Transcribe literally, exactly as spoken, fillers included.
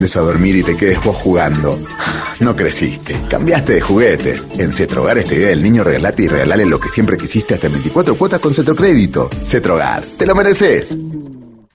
a dormir y te quedes vos jugando. No creciste, cambiaste de juguetes. En Cetrogar esta idea del niño regalate y regalale lo que siempre quisiste hasta en veinticuatro cuotas con Cetrocrédito. Cetrogar, te lo mereces.